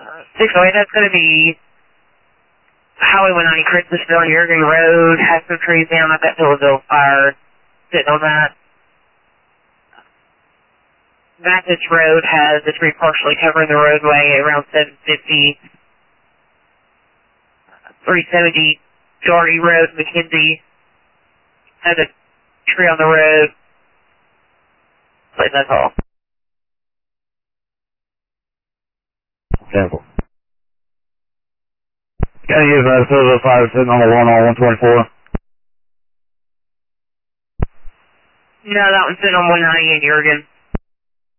608, that's going to be Highway 190, Christmasville, Jurgen Road, has some trees down. I've got Hillsville Fire sitting on that. Mathis Road has the tree partially covering the roadway around 750. 370 Doherty Road, McKenzie has a tree on the road. But that's all. Cancel. Can you use that Hillsville Fire sitting on the 124? No, that one's sitting on 190 in Jurgen.